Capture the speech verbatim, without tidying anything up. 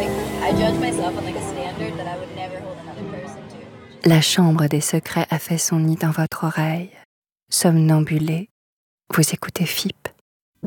La chambre des secrets a fait son nid dans votre oreille. Somnambulé, vous écoutez F I P.